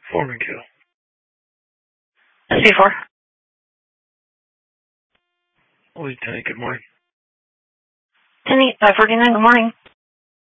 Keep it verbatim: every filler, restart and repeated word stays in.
Foreman kill. C four. Lieutenant, good morning. ten eight five forty-nine, good morning.